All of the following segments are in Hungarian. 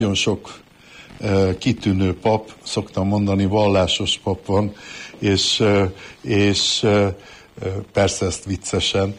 Nagyon sok kitűnő pap, szoktam mondani, vallásos pap van, és persze ezt viccesen,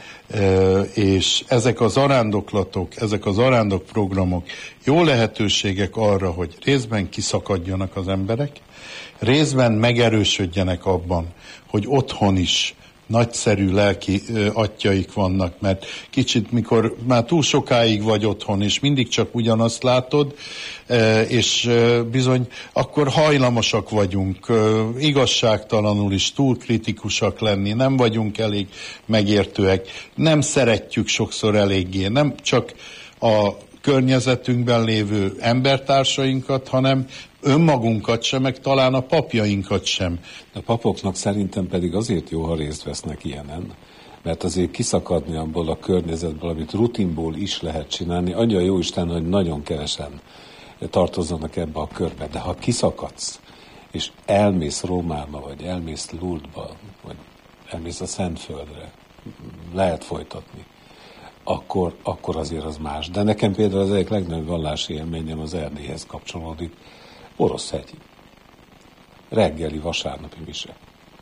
és ezek az arándoklatok, ezek az arándokprogramok jó lehetőségek arra, hogy részben kiszakadjanak az emberek, részben megerősödjenek abban, hogy otthon is nagyszerű lelki atyjaik vannak, mert kicsit, mikor már túl sokáig vagy otthon, és mindig csak ugyanazt látod, és bizony akkor hajlamosak vagyunk igazságtalanul is túl kritikusak lenni, nem vagyunk elég megértőek, nem szeretjük sokszor eléggé, nem csak a környezetünkben lévő embertársainkat, hanem önmagunkat sem, meg talán a papjainkat sem. A papoknak szerintem pedig azért jó, ha részt vesznek ilyenen, mert azért kiszakadni abból a környezetből, amit rutinból is lehet csinálni, adja a Jóisten, hogy nagyon kevesen tartozzanak ebbe a körbe, de ha kiszakadsz, és elmész Rómába, vagy elmész Lourdesba, vagy elmész a Szentföldre, lehet folytatni, akkor azért az más. De nekem például az egyik legnagyobb vallási élményem az Erdélyhez kapcsolódik, Oroszhegy. Reggeli vasárnapi mise.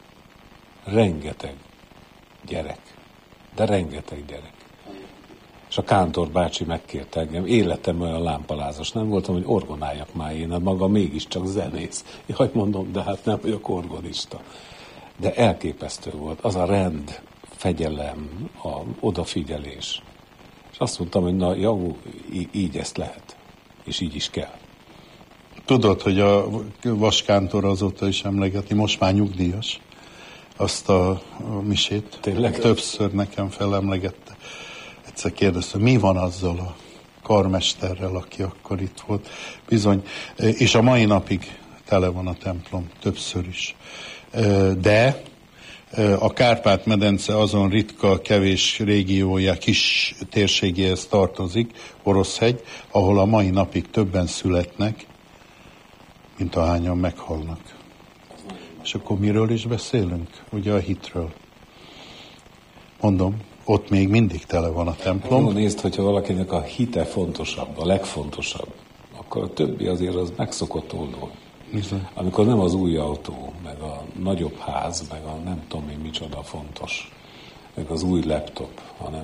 Rengeteg gyerek. De rengeteg gyerek. És a kántor bácsi megkért engem, életem olyan lámpalázas nem voltam, hogy orgonáljak már én, maga mégiscsak zenész. Jaj, mondom, de hát nem vagyok orgonista. De elképesztő volt. Az a rend, fegyelem, a odafigyelés. És azt mondtam, hogy na jó, így ezt lehet. És így is kell. Tudod, hogy a vaskántor azóta is emlegeti, most már nyugdíjas, azt a misét. Tényleg? Többször nekem felemlegette. Egyszer kérdezte, mi van azzal a karmesterrel, aki akkor itt volt. Bizony, és a mai napig tele van a templom, többször is. De a Kárpát-medence azon ritka, kevés régiója, kis térségéhez tartozik, Oroszhegy, ahol a mai napig többen születnek, mint ahányan meghalnak. És akkor miről is beszélünk? Ugye a hitről. Mondom, ott még mindig tele van a templom. Jó, nézd, hogyha valakinek a hite fontosabb, a legfontosabb, akkor a többi azért az meg szokott oldani. Amikor nem az új autó, meg a nagyobb ház, meg a nem tudom én micsoda fontos, meg az új laptop, hanem...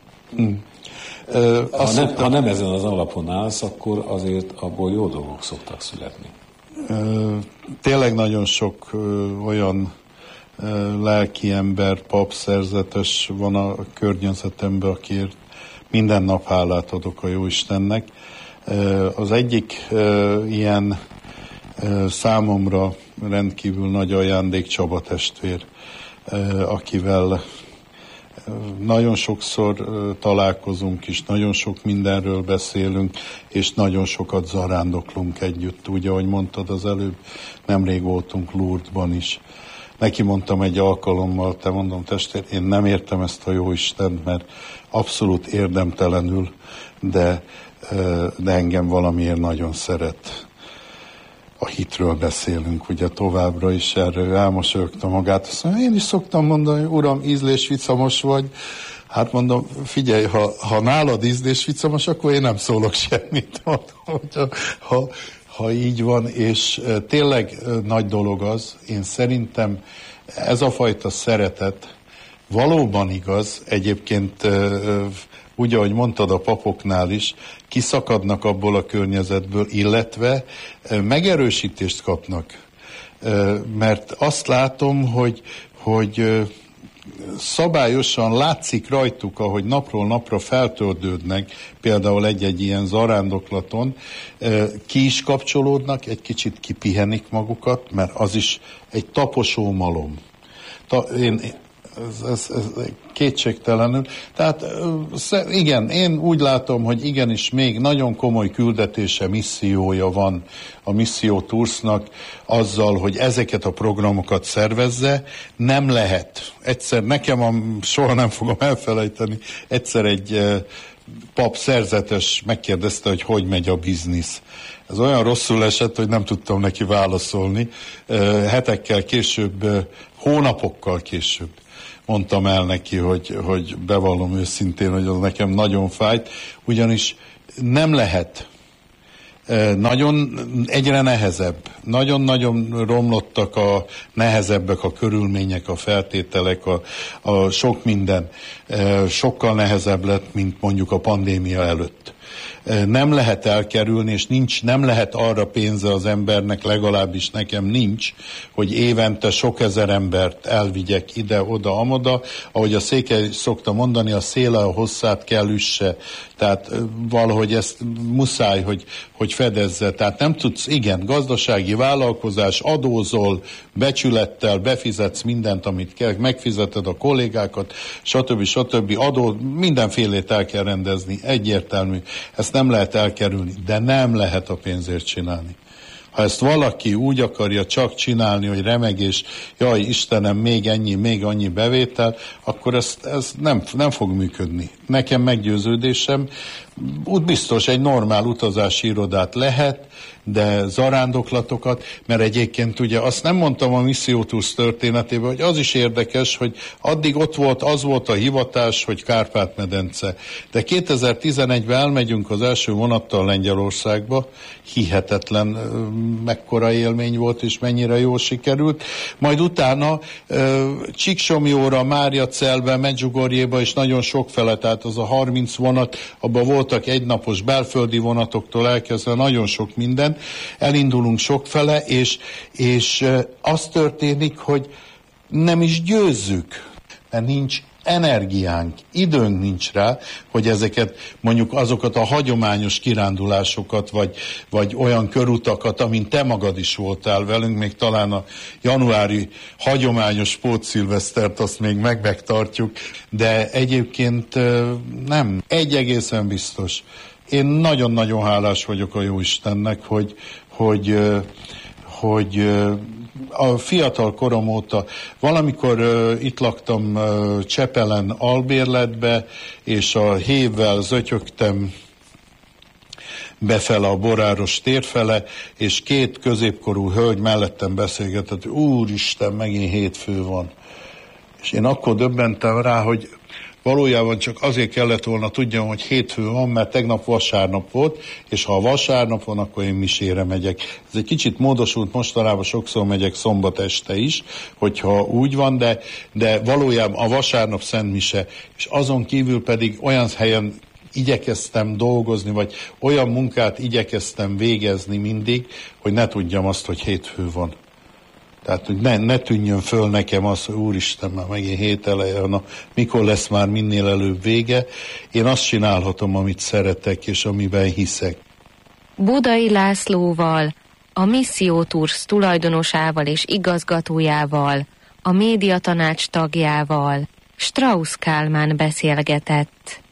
Ha nem ezen az alapon állsz, akkor azért abból jó dolgok szoktak születni. Tényleg nagyon sok olyan lelki ember, pap, szerzetes van a környezetemben, akiért minden nap hálát adok a Jóistennek. Az egyik ilyen számomra rendkívül nagy ajándék Csaba testvér, akivel nagyon sokszor találkozunk is, nagyon sok mindenről beszélünk, és nagyon sokat zarándoklunk együtt. Úgy, ahogy mondtad az előbb, nemrég voltunk Lourdesban is. Neki mondtam egy alkalommal, te mondom, testvér, én nem értem ezt a Jóistent, mert abszolút érdemtelenül, de engem valamiért nagyon szeret. A hitről beszélünk, ugye továbbra is, erről elmosolyogta magát. Azt mondja, én is szoktam mondani, uram, ízlésvicamos vagy. Hát mondom, figyelj, ha nálad ízlésvicamos, akkor én nem szólok semmit. Ha így van, és tényleg nagy dolog az, én szerintem ez a fajta szeretet valóban igaz, egyébként úgy, ahogy mondtad a papoknál is, kiszakadnak abból a környezetből, illetve megerősítést kapnak. Mert azt látom, hogy szabályosan látszik rajtuk, ahogy napról napra feltöltődnek, például egy-egy ilyen zarándoklaton, ki is kapcsolódnak, egy kicsit kipihenik magukat, mert az is egy taposó malom. Ez kétségtelenül. Tehát igen, én úgy látom, hogy igenis még nagyon komoly küldetése, missziója van a Missio Toursnak azzal, hogy ezeket a programokat szervezze. Nem lehet. Egyszer nekem, soha nem fogom elfelejteni, egyszer egy pap szerzetes megkérdezte, hogy megy a biznisz. Ez olyan rosszul esett, hogy nem tudtam neki válaszolni. Hetekkel később, hónapokkal később mondtam el neki, hogy bevallom őszintén, hogy az nekem nagyon fájt, ugyanis nem lehet egyre nehezebb. Nagyon-nagyon romlottak nehezebbek a körülmények, a feltételek, a sok minden. Sokkal nehezebb lett, mint mondjuk a pandémia előtt. Nem lehet elkerülni, és nem lehet arra pénze az embernek, legalábbis nekem nincs, hogy évente sok ezer embert elvigyek ide, oda, amoda. Ahogy a Székely szokta mondani, a széle a hosszát kell üsse. Tehát valahogy ezt muszáj, hogy fedezze. Tehát nem tudsz, igen, gazdasági vállalkozás, adózol, becsülettel, befizetsz mindent, amit kell, megfizeted a kollégákat, stb. Adó, mindenfélét el kell rendezni, egyértelmű. Ezt nem lehet elkerülni, de nem lehet a pénzért csinálni. Ha ezt valaki úgy akarja csak csinálni, hogy remegés, jaj Istenem, még annyi bevétel, akkor ez nem fog működni. Nekem meggyőződésem, úgy biztos egy normál utazási irodát lehet, de zarándoklatokat, mert egyébként ugye azt nem mondtam a Misszió Tours történetében, hogy az is érdekes, hogy addig az volt a hivatás, hogy Kárpát-medence. De 2011-ben elmegyünk az első vonattal Lengyelországba, hihetetlen mekkora élmény volt, és mennyire jól sikerült. Majd utána Csíksomjóra, Máriacelbe, Medjugorjéba is nagyon sokfele, tehát az a 30 vonat, abban voltak egynapos belföldi vonatoktól elkezdve nagyon sok minden. Elindulunk sokfele, és az történik, hogy nem is győzzük, mert nincs energiánk, időnk nincs rá, hogy ezeket, mondjuk azokat a hagyományos kirándulásokat, vagy olyan körutakat, amin te magad is voltál velünk, még talán a januári hagyományos pótszilvesztert azt még megtartjuk, de egyébként nem. Egy egészen biztos. Én nagyon-nagyon hálás vagyok a Jóistennek, hogy a fiatal korom óta valamikor itt laktam Csepelen albérletbe, és a hévvel zötyögtem befele a Boráros tér fele, és két középkorú hölgy mellettem beszélgetett, úristen, megint hétfő van. És én akkor döbbentem rá, hogy valójában csak azért kellett volna tudjam, hogy hétfő van, mert tegnap vasárnap volt, és ha vasárnap van, akkor én misére megyek. Ez egy kicsit módosult, mostanában sokszor megyek szombat este is, hogyha úgy van, de valójában a vasárnap szent mise, és azon kívül pedig olyan helyen igyekeztem dolgozni, vagy olyan munkát igyekeztem végezni mindig, hogy ne tudjam azt, hogy hétfő van. Tehát, hogy ne tűnjön föl nekem az, hogy úristen, már megint hét eleje, mikor lesz már minél előbb vége. Én azt csinálhatom, amit szeretek, és amiben hiszek. Budai Lászlóval, a Misszió Tours tulajdonosával és igazgatójával, a médiatanács tagjával, Strauss Kálmán beszélgetett.